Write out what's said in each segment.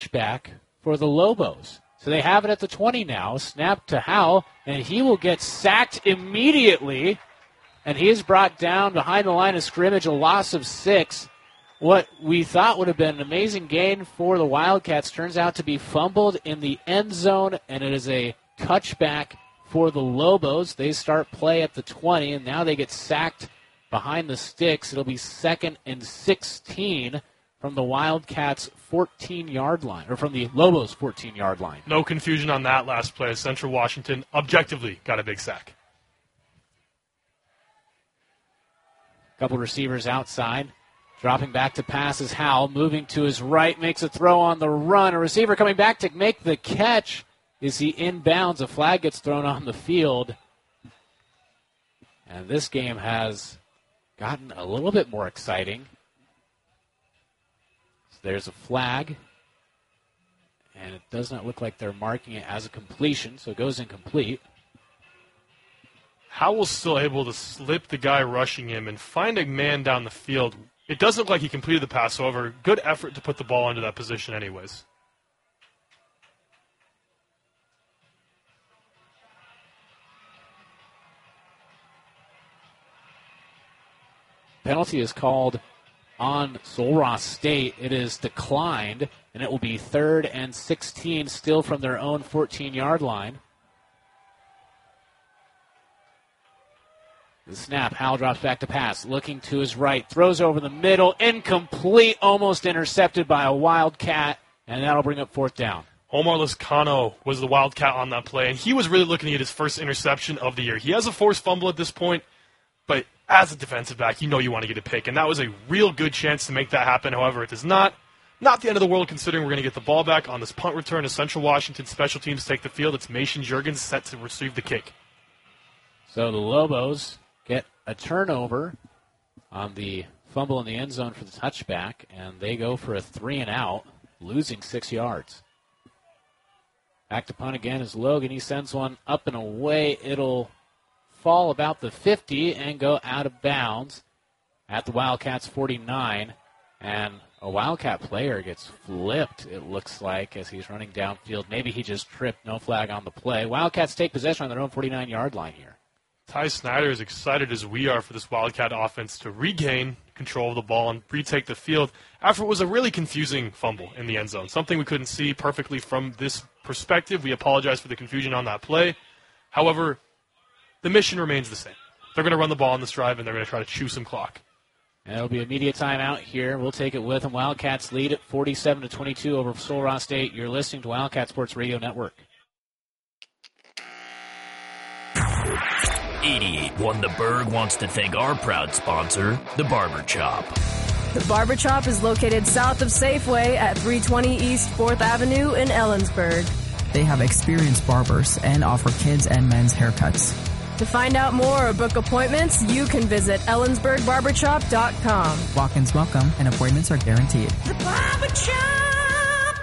back for the Lobos. So they have it at the 20 now. Snap to Howell, and he will get sacked immediately. And he is brought down behind the line of scrimmage, a loss of 6. What we thought would have been an amazing gain for the Wildcats turns out to be fumbled in the end zone, and it is a touchback for the Lobos. They start play at the 20, and now they get sacked behind the sticks. It'll be 2nd and 16 from the Wildcats' 14-yard line, or from the Lobos' 14-yard line. No confusion on that last play. Central Washington objectively got a big sack. Couple receivers outside. Dropping back to pass is Howell. Moving to his right, makes a throw on the run. A receiver coming back to make the catch. Is he inbounds? A flag gets thrown on the field. And this game has gotten a little bit more exciting. There's a flag, and it does not look like they're marking it as a completion, so it goes incomplete. Howell's still able to slip the guy rushing him and find a man down the field. It doesn't look like he completed the pass, however, good effort to put the ball into that position anyways. Penalty is called on Sul Ross State. It is declined, and it will be 3rd and 16, still from their own 14-yard line. The snap, Howell drops back to pass, looking to his right, throws over the middle, incomplete, almost intercepted by a Wildcat, and that'll bring up 4th down. Omar Lizcano was the Wildcat on that play, and he was really looking at his first interception of the year. He has a forced fumble at this point, but as a defensive back, you know you want to get a pick, and that was a real good chance to make that happen. However, it is not the end of the world considering we're going to get the ball back on this punt return as Central Washington special teams take the field. It's Mason Juergens set to receive the kick. So the Lobos get a turnover on the fumble in the end zone for the touchback, and they go for a 3-and-out, losing 6 yards. Back to punt again is Logan. He sends one up and away. It'll fall about the 50 and go out of bounds at the Wildcats' 49. And a Wildcat player gets flipped, it looks like, as he's running downfield. Maybe he just tripped. No flag on the play. Wildcats take possession on their own 49-yard line here. Ty Snyder is excited as we are for this Wildcat offense to regain control of the ball and retake the field after what was a really confusing fumble in the end zone. Something we couldn't see perfectly from this perspective. We apologize for the confusion on that play. However, the mission remains the same. They're going to run the ball on this drive, and they're going to try to chew some clock. And it'll be immediate timeout here. We'll take it with them. Wildcats lead at 47-22 over Sul Ross State. You're listening to Wildcat Sports Radio Network. 88.1 The Berg wants to thank our proud sponsor, The Barber Chop. The Barber Chop is located south of Safeway at 320 East 4th Avenue in Ellensburg. They have experienced barbers and offer kids and men's haircuts. To find out more or book appointments, you can visit ellensburgbarbershop.com. Walk-ins welcome and appointments are guaranteed. The Barber Chop!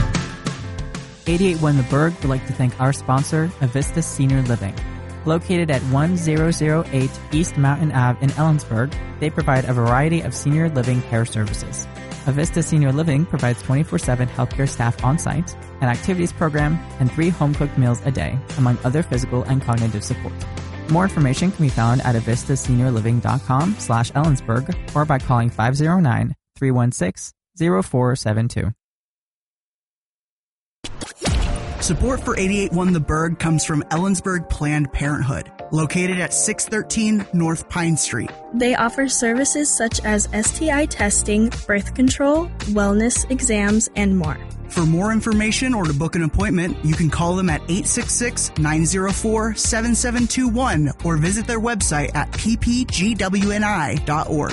88.1 The Berg would like to thank our sponsor, Avista Senior Living. Located at 1008 East Mountain Ave in Ellensburg, they provide a variety of senior living care services. Avista Senior Living provides 24/7 healthcare staff on-site, an activities program, and 3 home-cooked meals a day, among other physical and cognitive support. More information can be found at avistaseniorliving.com/Ellensburg or by calling 509-316-0472. Support for 88.1 The Berg comes from Ellensburg Planned Parenthood, located at 613 North Pine Street. They offer services such as STI testing, birth control, wellness exams, and more. For more information or to book an appointment, you can call them at 866-904-7721 or visit their website at ppgwni.org.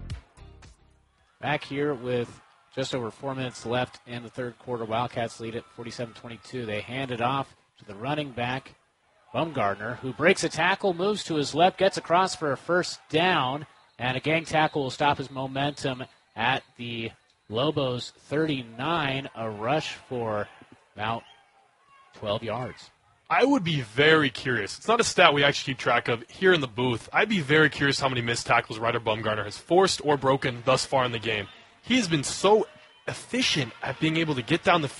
Back here with just over 4 minutes left in the third quarter. Wildcats lead at 47-22. They hand it off to the running back, Bumgardner, who breaks a tackle, moves to his left, gets across for a first down, and a gang tackle will stop his momentum at the Lobos 39, a rush for about 12 yards. I would be very curious. It's not a stat we actually keep track of here in the booth. I'd be very curious how many missed tackles Ryder Bumgardner has forced or broken thus far in the game. He has been so efficient at being able to get down the field